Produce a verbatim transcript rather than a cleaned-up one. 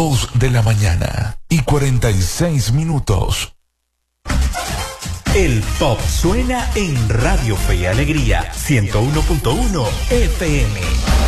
Dos de la mañana y cuarenta y seis minutos. El pop suena en Radio Fe y Alegría ciento uno punto uno F M.